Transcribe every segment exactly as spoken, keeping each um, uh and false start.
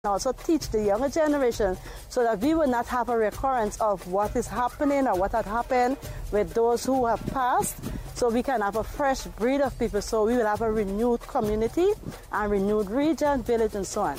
Also teach the younger generation so that we will not have a recurrence of what is happening or what had happened with those who have passed, so we can have a fresh breed of people, so we will have a renewed community and renewed region, village, and so on.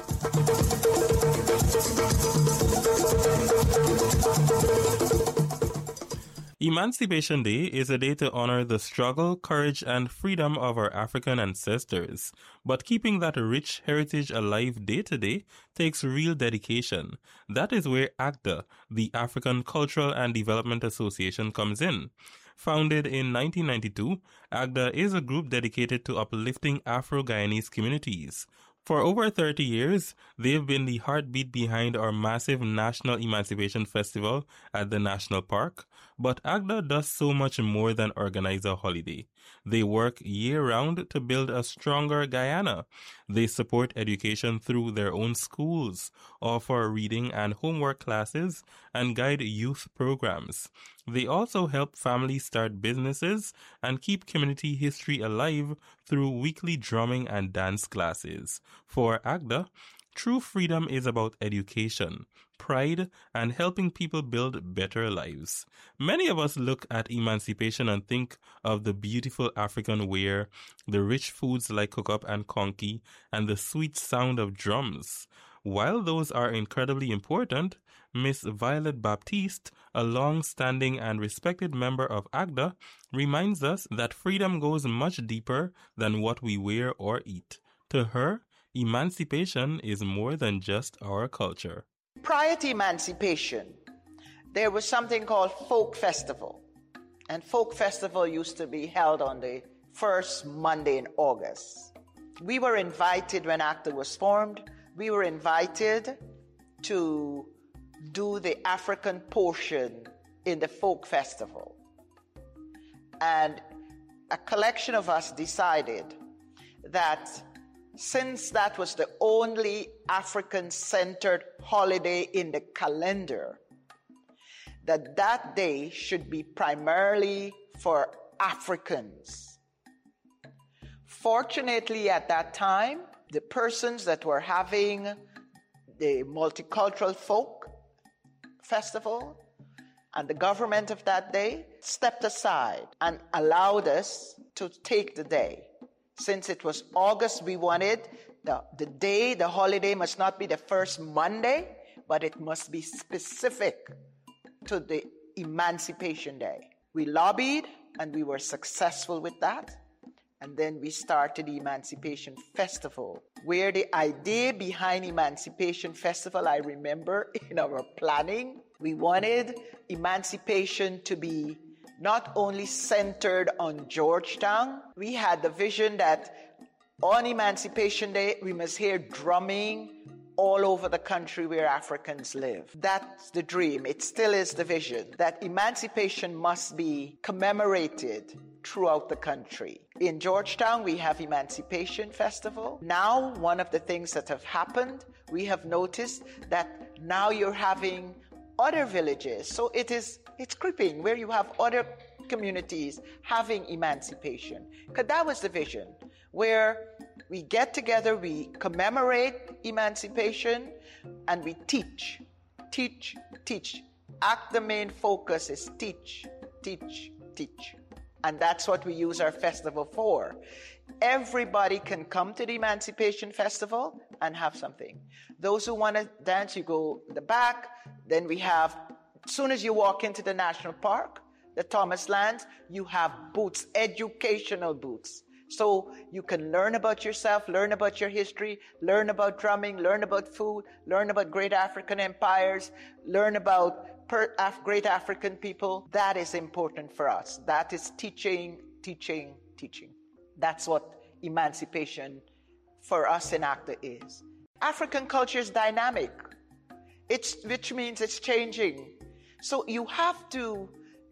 Emancipation Day is a day to honor the struggle, courage, and freedom of our African ancestors. But keeping that rich heritage alive day to day takes real dedication. That is where ACDA, the African Cultural and Development Association, comes in. Founded in nineteen ninety-two, ACDA is a group dedicated to uplifting Afro-Guyanese communities. For over thirty years, they've been the heartbeat behind our massive National Emancipation Festival at the National Park. But ACDA does so much more than organize a holiday. They work year-round to build a stronger Guyana. They support education through their own schools, offer reading and homework classes, and guide youth programs. They also help families start businesses and keep community history alive through weekly drumming and dance classes. For ACDA, true freedom is about education, pride, and helping people build better lives. Many of us look at emancipation and think of the beautiful African wear, the rich foods like cook-up and conky, and the sweet sound of drums. While those are incredibly important, Miss Violet Baptiste, a long-standing and respected member of ACDA, reminds us that freedom goes much deeper than what we wear or eat. To her, emancipation is more than just our culture. Prior to emancipation, there was something called Folk Festival. And Folk Festival used to be held on the first Monday in August. We were invited when ACDA was formed. We were invited to do the African portion in the Folk Festival. And a collection of us decided that since that was the only African-centered holiday in the calendar, that that day should be primarily for Africans. Fortunately, at that time, the persons that were having the Multicultural Folk Festival and the government of that day stepped aside and allowed us to take the day. Since it was August, we wanted the, the day, the holiday must not be the first Monday, but it must be specific to the Emancipation Day. We lobbied and we were successful with that. And then we started the Emancipation Festival, where the idea behind Emancipation Festival, I remember in our planning, we wanted emancipation to be not only centered on Georgetown. We had the vision that on Emancipation Day, we must hear drumming all over the country where Africans live. That's the dream. It still is the vision, that emancipation must be commemorated throughout the country. In Georgetown, we have Emancipation Festival. Now, one of the things that have happened, we have noticed that now you're having other villages. So it is, it's creeping where you have other communities having emancipation. Because that was the vision, where we get together, we commemorate emancipation, and we teach, teach, teach. ACDA, the main focus is teach, teach, teach. And that's what we use our festival for. Everybody can come to the Emancipation Festival and have something. Those who want to dance, you go in the back. Then we have, as soon as you walk into the National Park, the Thomas Lands, you have booths, educational booths. So you can learn about yourself, learn about your history, learn about drumming, learn about food, learn about great African empires, learn about per, Af, great African people. That is important for us. That is teaching, teaching, teaching. That's what emancipation for us in ACDA is. African culture is dynamic, it's, which means it's changing. So you have to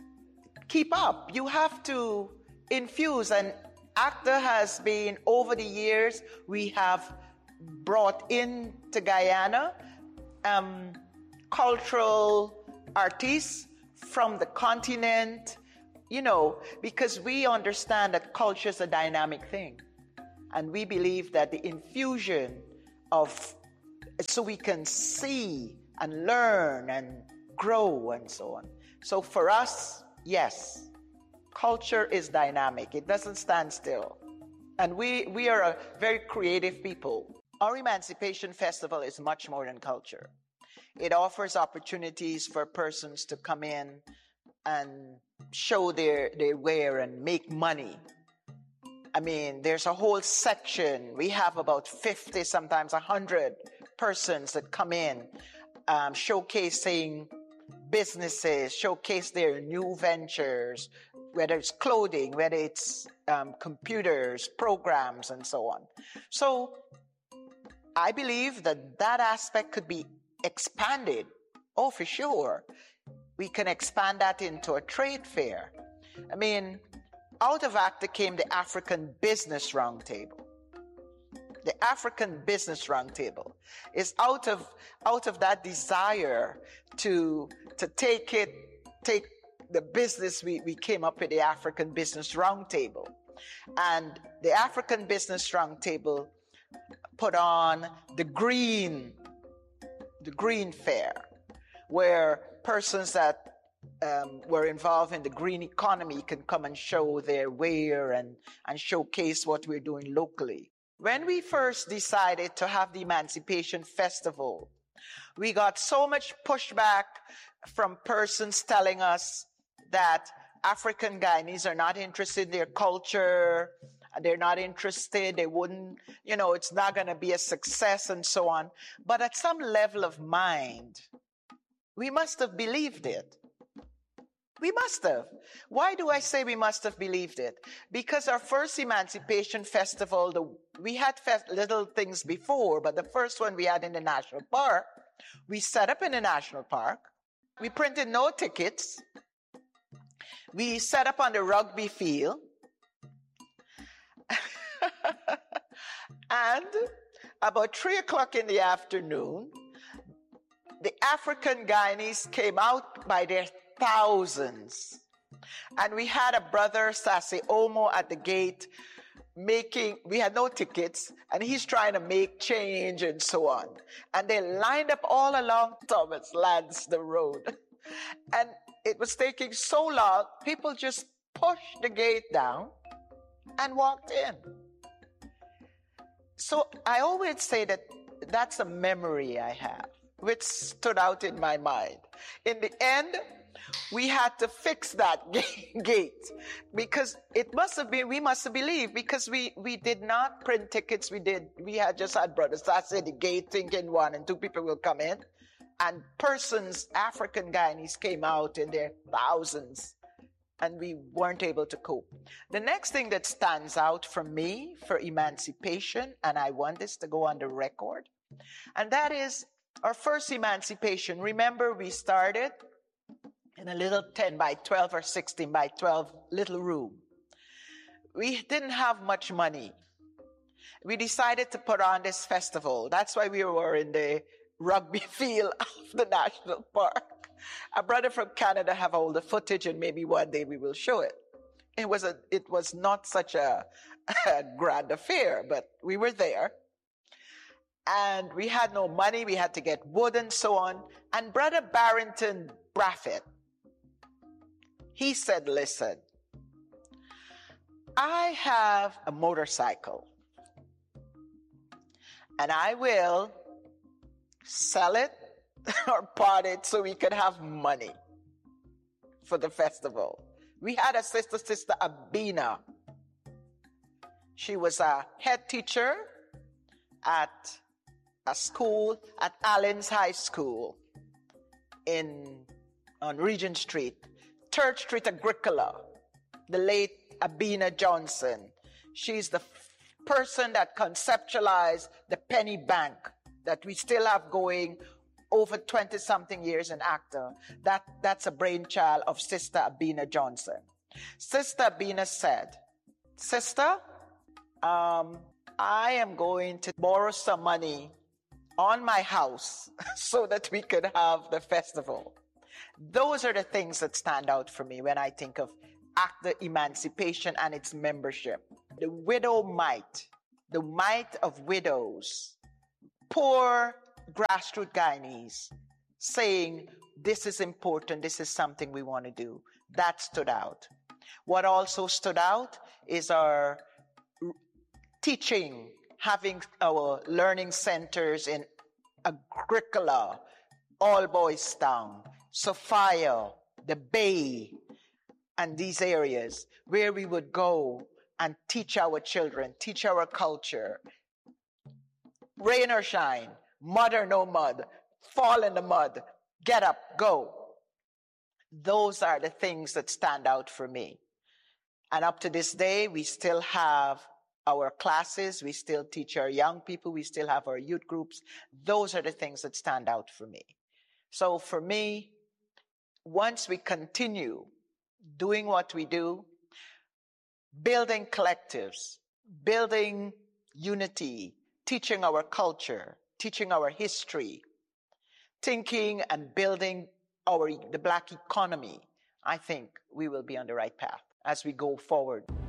keep up. You have to infuse, and ACDA has been, over the years, we have brought in to Guyana um, cultural artists from the continent, you know, because we understand that culture is a dynamic thing. And we believe that the infusion of so we can see and learn and grow and so on. So for us, yes, culture is dynamic. It doesn't stand still. And we, we are a very creative people. Our Emancipation Festival is much more than culture. It offers opportunities for persons to come in and show their, their wear and make money. I mean, there's a whole section. We have about fifty, sometimes one hundred persons that come in, um, showcasing businesses, showcase their new ventures, whether it's clothing, whether it's um, computers, programs, and so on. So I believe that that aspect could be expanded. Oh, for sure. We can expand that into a trade fair. I mean, out of ACTA came the African Business Roundtable. The African Business Roundtable is out of out of that desire to to take it, take the business. We, we came up with the African Business Roundtable, and the African Business Roundtable put on the Green, the Green Fair, where persons that Um, were involved in the green economy can come and show their wear and, and showcase what we're doing locally. When we first decided to have the Emancipation Festival, we got so much pushback from persons telling us that African Guyanese are not interested in their culture, they're not interested, they wouldn't, you know, it's not going to be a success and so on. But at some level of mind, we must have believed it. We must have. Why do I say we must have believed it? Because our first Emancipation Festival, the, we had fe- little things before, but the first one we had in the National Park, we set up in the National Park. We printed no tickets. We set up on the rugby field. And about three o'clock in the afternoon, the African Guyanese came out by their thousands. And we had a brother, Sase Omo, at the gate making, we had no tickets, and he's trying to make change and so on. And they lined up all along Thomas Lansdowne Road. And it was taking so long, people just pushed the gate down and walked in. So I always say that that's a memory I have, which stood out in my mind. In the end, we had to fix that gate because it must have been, we must have believed, because we, we did not print tickets. We did, we had just had brothers. That's at the gate thinking one and two people will come in. And persons, African Guyanese, came out in their thousands, and we weren't able to cope. The next thing that stands out for me for emancipation, and I want this to go on the record, and that is our first emancipation. Remember, we started in a little ten by twelve or sixteen by twelve little room. We didn't have much money. We decided to put on this festival. That's why we were in the rugby field of the National Park. A brother from Canada have all the footage, and maybe one day we will show it. It was a, it was not such a, a grand affair, but we were there. And we had no money. We had to get wood and so on. And Brother Barrington Braffett, he said, listen, I have a motorcycle, and I will sell it or part it so we could have money for the festival. We had a sister, Sister Abina. She was a head teacher at a school, at Allen's High School in on Regent Street, Third Street Agricola, the late Abina Johnson. She's the f- person that conceptualized the penny bank that we still have going over twenty-something years in ACTA. That, that's a brainchild of Sister Abina Johnson. Sister Abina said, Sister, um, I am going to borrow some money on my house so that we could have the festival. Those are the things that stand out for me when I think of ACTA emancipation and its membership. The widow mite, the mite of widows, poor grassroots Guyanese saying, this is important, this is something we want to do. That stood out. What also stood out is our teaching, having our learning centers in Agricola, All Boys Town, Sophia, the Bay, and these areas where we would go and teach our children, teach our culture. Rain or shine, mud or no mud, fall in the mud, get up, go. Those are the things that stand out for me. And up to this day, we still have our classes, we still teach our young people, we still have our youth groups. Those are the things that stand out for me. So for me, once we continue doing what we do, building collectives, building unity, teaching our culture, teaching our history, thinking and building our the Black economy, I think we will be on the right path as we go forward.